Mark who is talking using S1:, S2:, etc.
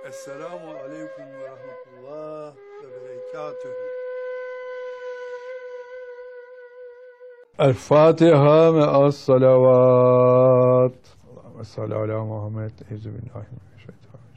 S1: Esselamu aleyküm ve rahmetullah ve berekatühü. El Fatiha me'as salavat. Allahümme salli ala Muhammed. Euzubillahimineşşeytanirracim.